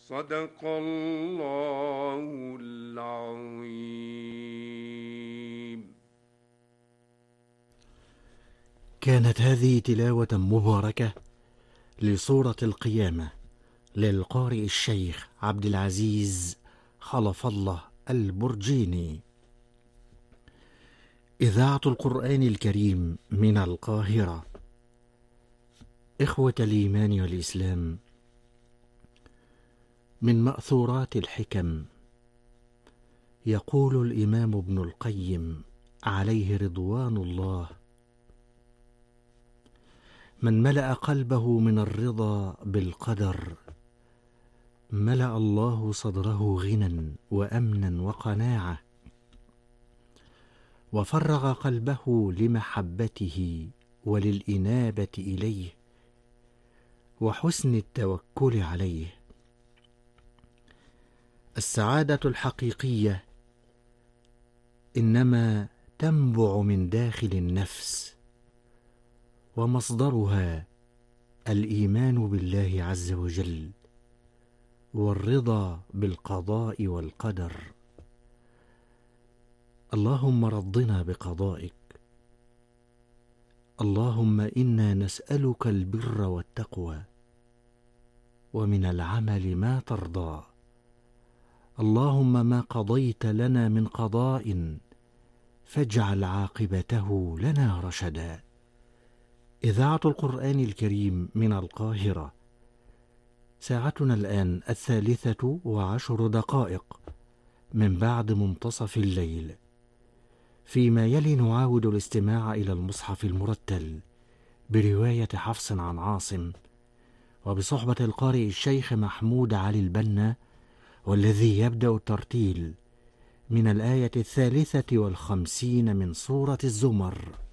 صدق الله العظيم. كانت هذه تلاوة مباركة لسورة القيامة للقارئ الشيخ عبد العزيز خلف الله البرجيني. إذاعة القرآن الكريم من القاهرة. إخوة الإيمان والإسلام، من مأثورات الحكم يقول الإمام ابن القيم عليه رضوان الله: من ملأ قلبه من الرضا بالقدر ملأ الله صدره غنى وأمنا وقناعة، وفرغ قلبه لمحبته وللإنابة إليه وحسن التوكل عليه. السعادة الحقيقية إنما تنبع من داخل النفس، ومصدرها الإيمان بالله عز وجل والرضا بالقضاء والقدر. اللهم رضنا بقضائك. اللهم إنا نسألك البر والتقوى ومن العمل ما ترضى. اللهم ما قضيت لنا من قضاء فاجعل عاقبته لنا رشدا. إذاعة القرآن الكريم من القاهرة. ساعتنا الآن 3:10 من بعد منتصف الليل. فيما يلي نعاود الاستماع إلى المصحف المرتل برواية حفص عن عاصم، وبصحبة القارئ الشيخ محمود علي البنا، والذي يبدأ الترتيل من الآية 53 من سورة الزمر.